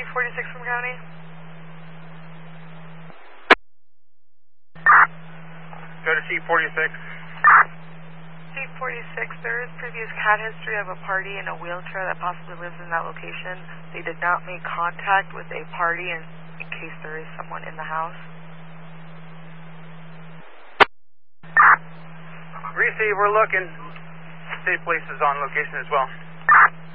C46 from County. Go to C46. C46, there is previous CAT history of a party in a wheelchair that possibly lives in that location. They did not make contact with a party in case there is someone in the house. Receive, we're looking. State police is on location as well.